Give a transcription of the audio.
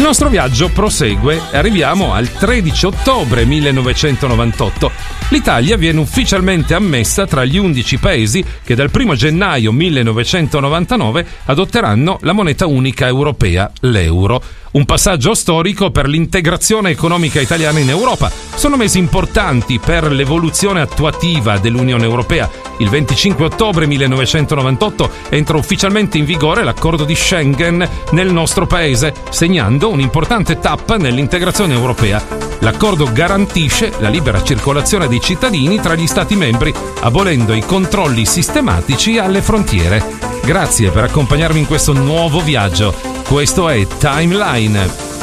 nostro viaggio prosegue e arriviamo al 13 ottobre 1998. L'Italia viene ufficialmente ammessa tra gli 11 paesi che dal 1 gennaio 1999 adotteranno la moneta unica europea, l'euro. Un passaggio storico per l'integrazione economica italiana in Europa. Sono mesi importanti per l'evoluzione attuativa dell'Unione Europea. Il 25 ottobre 1998 entra ufficialmente in vigore l'accordo di Schengen nel nostro paese, segnando un'importante tappa nell'integrazione europea. L'accordo garantisce la libera circolazione dei cittadini tra gli Stati membri, abolendo i controlli sistematici alle frontiere. Grazie per accompagnarmi in questo nuovo viaggio. Questo è Timeline.